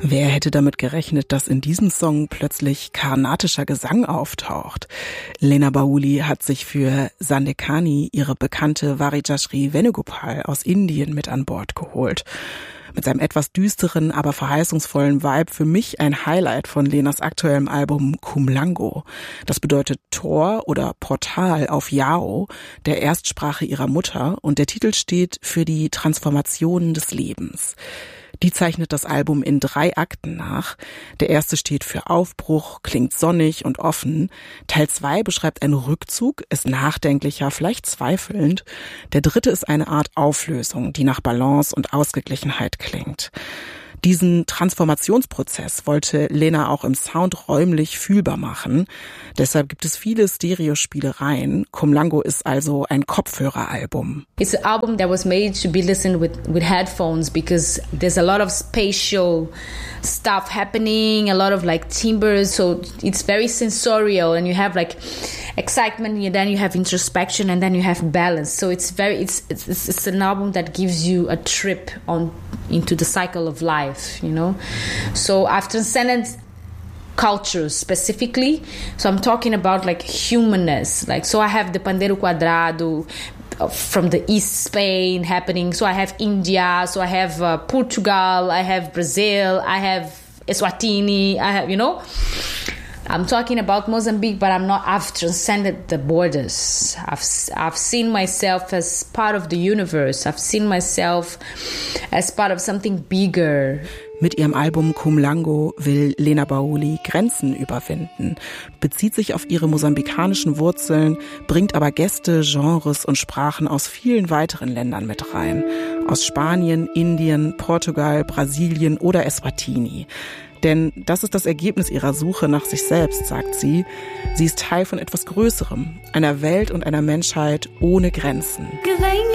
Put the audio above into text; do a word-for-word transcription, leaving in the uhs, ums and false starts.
Wer hätte damit gerechnet, dass in diesem Song plötzlich karnatischer Gesang auftaucht? Lena Bauli hat sich für Sandekani ihre bekannte Varijashri Venugopal aus Indien mit an Bord geholt. Mit seinem etwas düsteren, aber verheißungsvollen Vibe für mich ein Highlight von Lenas aktuellem Album Kumlango. Das bedeutet Tor oder Portal auf Yao, der Erstsprache ihrer Mutter, und der Titel steht für die Transformationen des Lebens. Die zeichnet das Album in drei Akten nach. Der erste steht für Aufbruch, klingt sonnig und offen. Teil zwei beschreibt einen Rückzug, ist nachdenklicher, vielleicht zweifelnd. Der dritte ist eine Art Auflösung, die nach Balance und Ausgeglichenheit klingt. Diesen Transformationsprozess wollte Lena auch im Sound räumlich fühlbar machen. Deshalb gibt es viele Stereospielereien. Kumlango ist also ein Kopfhöreralbum. It's an album that was made to be listened with with headphones because there's a lot of spatial stuff happening, a lot of like timbres, so it's very sensorial, and you have like excitement, and then you have introspection, and then you have balance. So it's very it's it's it's an album that gives you a trip on into the cycle of life, you know. So I've transcended cultures specifically. So I'm talking about like humanness. Like, so I have the Pandeiro Quadrado from the East Spain happening. So I have India. So I have uh, Portugal. I have Brazil. I have Eswatini. I have, you know. I'm talking about Mozambique, but I'm not. I've transcended the borders. I've I've seen myself as part of the universe. I've seen myself as part of something bigger. Mit ihrem Album Kumlango will Lena Bauli Grenzen überwinden, bezieht sich auf ihre mosambikanischen Wurzeln, bringt aber Gäste, Genres und Sprachen aus vielen weiteren Ländern mit rein. Aus Spanien, Indien, Portugal, Brasilien oder Eswatini. Denn das ist das Ergebnis ihrer Suche nach sich selbst, sagt sie. Sie ist Teil von etwas Größerem, einer Welt und einer Menschheit ohne Grenzen.